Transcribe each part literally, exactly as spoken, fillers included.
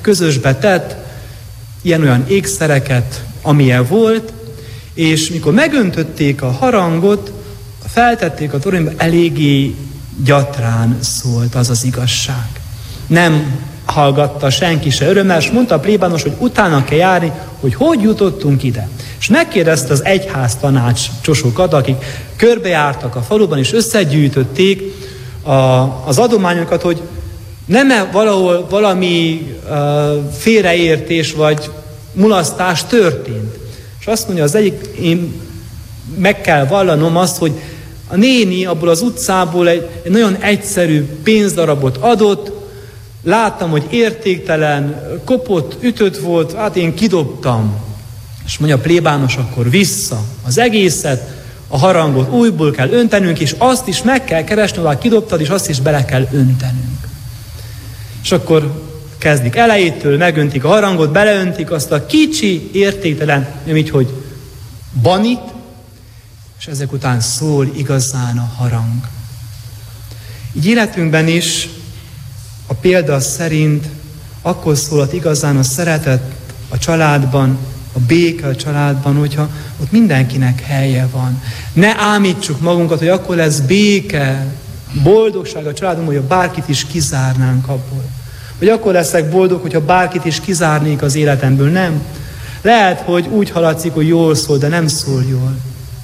közösbe tett ilyen-olyan ékszereket, amilyen volt, és mikor megöntötték a harangot, feltették a toronyba, eléggé gyatrán szólt az az igazság. Nem hallgatta senki se örömmel, és mondta a plébános, hogy utána kell járni, hogy hogy jutottunk ide. És megkérdezte az egyház tanácsosokat, akik körbejártak a faluban, és összegyűjtötték a, az adományokat, hogy nem-e valahol valami uh, félreértés vagy mulasztás történt. És azt mondja az egyik, én meg kell vallanom azt, hogy a néni abból az utcából egy, egy nagyon egyszerű pénzdarabot adott, láttam, hogy értéktelen, kopott, ütött volt, hát én kidobtam. És mondja a plébános, akkor vissza az egészet, a harangot újból kell öntenünk, és azt is meg kell keresni, ahol kidobtad, és azt is bele kell öntenünk. És akkor kezdik elejétől, megöntik a harangot, beleöntik azt a kicsi, értéktelen, nem így, hogy banit, és ezek után szól igazán a harang. Így életünkben is a példa szerint akkor szólhat igazán a szeretet a családban, a béke a családban, hogyha ott mindenkinek helye van. Ne ámítsuk magunkat, hogy akkor lesz béke, boldogság a családunkban, hogy bárkit is kizárnánk abból. Hogy akkor leszek boldog, hogyha bárkit is kizárnék az életemből. Nem. Lehet, hogy úgy haladszik, hogy jól szól, de nem szól jól.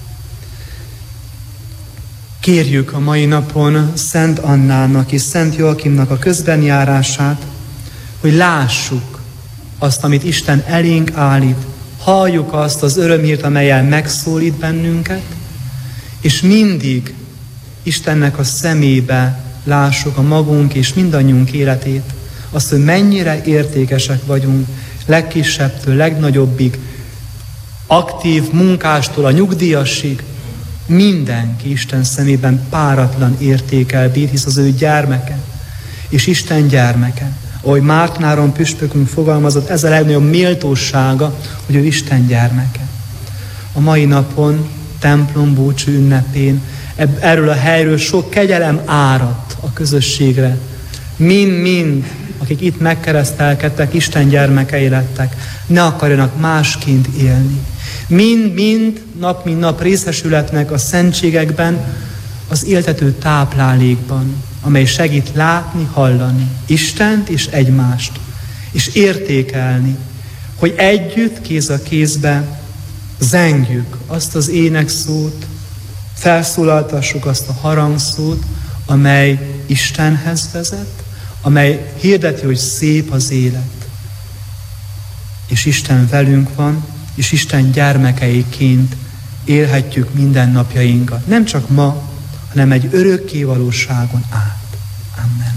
Kérjük a mai napon Szent Annának és Szent Joakimnak a közbenjárását, hogy lássuk azt, amit Isten elénk állít, halljuk azt az örömhírt, amellyel megszólít bennünket, és mindig Istennek a szemébe lássuk a magunk és mindannyiunk életét, azt, hogy mennyire értékesek vagyunk, legkisebbtől, legnagyobbig, aktív munkástól a nyugdíjasig, mindenki Isten szemében páratlan értékkel bír, hisz az ő gyermeke, és Isten gyermeke. Ahogy Mártonáron püspökünk fogalmazott, ez a legnagyobb méltósága, hogy ő Isten gyermeke. A mai napon, templom búcsú ünnepén, erről a helyről sok kegyelem áradt a közösségre. Mind-mind, akik itt megkeresztelkedtek, Isten gyermekei lettek, ne akarjanak másként élni. Mind-mind, nap mint nap részesületnek a szentségekben, az éltető táplálékban, amely segít látni, hallani Istent és egymást, és értékelni, hogy együtt, kéz a kézbe zengjük azt az énekszót, felszólaltassuk azt a harangszót, amely Istenhez vezet, amely hirdeti, hogy szép az élet. És Isten velünk van, és Isten gyermekeiként élhetjük mindennapjainkat. Nem csak ma, hanem egy örökké valóságon át. Amen.